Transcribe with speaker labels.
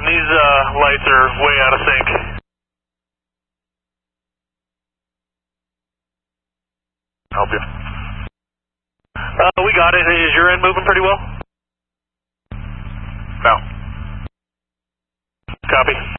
Speaker 1: Storm, these lights are way out of sync. Help you. We got it. Is your end moving pretty well? No. Copy.